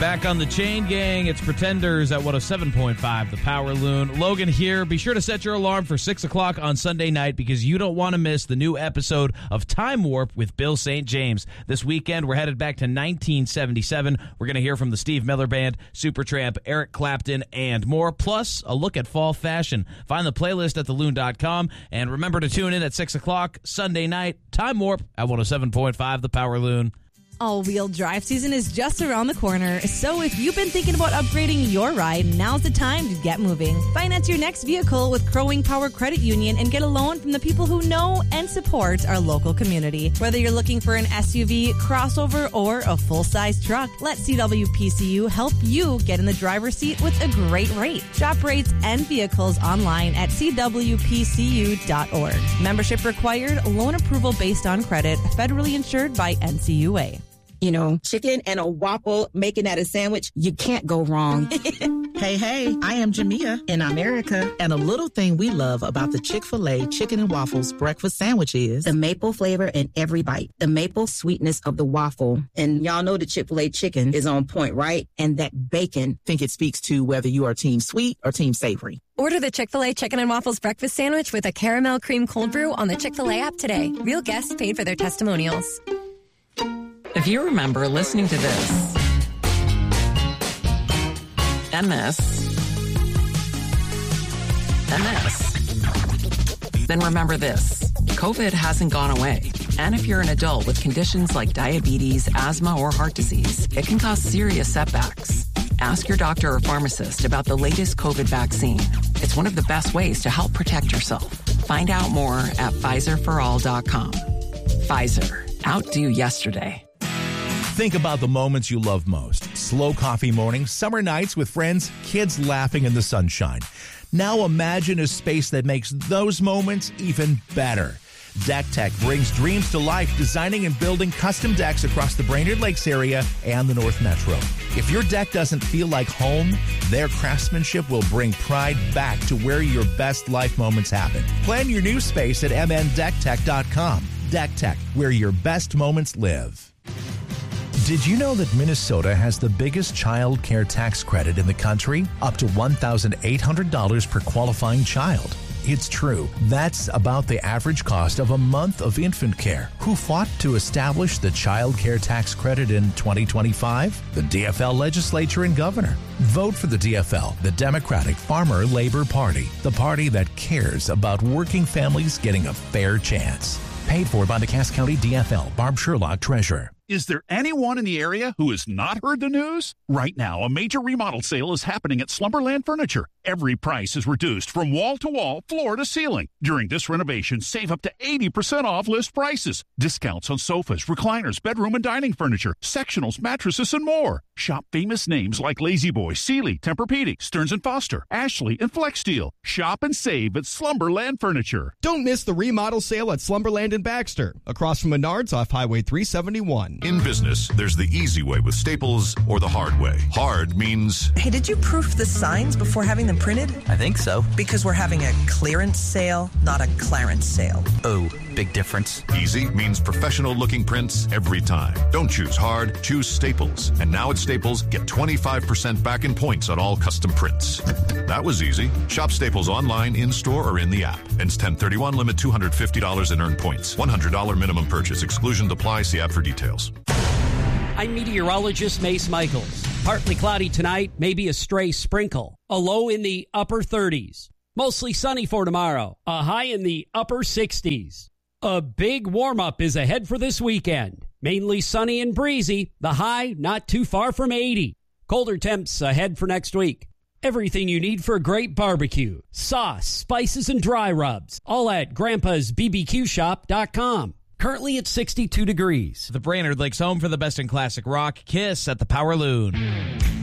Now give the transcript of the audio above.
Back on the chain gang, it's Pretenders at 107.5, the Power Loon. Logan here. Be sure to set your alarm for 6 o'clock on Sunday night because you don't want to miss the new episode of Time Warp with Bill St. James. This weekend, we're headed back to 1977. We're going to hear from the Steve Miller Band, Supertramp, Eric Clapton, and more, plus a look at fall fashion. Find the playlist at theloon.com, and remember to tune in at 6 o'clock Sunday night. Time Warp at 107.5, the Power Loon. All-wheel drive season is just around the corner, so if you've been thinking about upgrading your ride, now's the time to get moving. Finance your next vehicle with Crowing Power Credit Union and get a loan from the people who know and support our local community. Whether you're looking for an SUV, crossover, or a full-size truck, let CWPCU help you get in the driver's seat with a great rate. Shop rates and vehicles online at cwpcu.org. Membership required, loan approval based on credit, federally insured by NCUA. You know, chicken and a waffle, making that a sandwich, you can't go wrong. Hey, I am Jamia. And I'm Erica. And a little thing we love about the Chick-fil-A Chicken and Waffles breakfast sandwich is the maple flavor in every bite, the maple sweetness of the waffle. And y'all know the Chick-fil-A chicken is on point, right? And that bacon. Think it speaks to whether you are team sweet or team savory. Order the Chick-fil-A Chicken and Waffles breakfast sandwich with a caramel cream cold brew on the Chick-fil-A app today. Real guests paid for their testimonials. If you remember listening to this, and this, then remember this. COVID hasn't gone away. And if you're an adult with conditions like diabetes, asthma, or heart disease, it can cause serious setbacks. Ask your doctor or pharmacist about the latest COVID vaccine. It's one of the best ways to help protect yourself. Find out more at PfizerForAll.com. Pfizer. Outdo yesterday. Think about the moments you love most. Slow coffee mornings, summer nights with friends, kids laughing in the sunshine. Now imagine a space that makes those moments even better. Deck Tech brings dreams to life, designing and building custom decks across the Brainerd Lakes area and the North Metro. If your deck doesn't feel like home, their craftsmanship will bring pride back to where your best life moments happen. Plan your new space at mndecktech.com. Deck Tech, where your best moments live. Did you know that Minnesota has the biggest child care tax credit in the country? Up to $1,800 per qualifying child. It's true. That's about the average cost of a month of infant care. Who fought to establish the child care tax credit in 2025? The DFL legislature and governor. Vote for the DFL, the Democratic Farmer Labor Party, the party that cares about working families getting a fair chance. Paid for by the Cass County DFL. Barb Sherlock, Treasurer. Is there anyone in the area who has not heard the news? Right now, a major remodel sale is happening at Slumberland Furniture. Every price is reduced from wall to wall, floor to ceiling. During this renovation, save up to 80% off list prices. Discounts on sofas, recliners, bedroom and dining furniture, sectionals, mattresses, and more. Shop famous names like Lazy Boy, Sealy, Tempur-Pedic, Stearns & Foster, Ashley, and FlexSteel. Shop and save at Slumberland Furniture. Don't miss the remodel sale at Slumberland in Baxter, across from Menards off Highway 371. In business, there's the easy way with Staples or the hard way. Hard means... Hey, did you proof the signs before having them printed? I think so. Because we're having a clearance sale, not a clarence sale. Oh, big difference. Easy means professional-looking prints every time. Don't choose hard, choose Staples. And now at Staples, get 25% back in points on all custom prints. That was easy. Shop Staples online, in-store, or in the app. Ends 10/31, limit $250 in earned points. $100 minimum purchase. Exclusions apply. See app for details. I'm meteorologist Mace Michaels. Partly cloudy tonight, maybe a stray sprinkle. A low in the upper 30s. Mostly sunny for tomorrow. A high in the upper 60s. A big warm-up is ahead for this weekend. Mainly sunny and breezy. The high not too far from 80. Colder temps ahead for next week. Everything you need for a great barbecue. Sauce, spices, and dry rubs. All at Grandpa'sBBQShop.com. Currently at 62 degrees. The Brainerd Lakes home for the best in classic rock. Kiss at the Power Loon.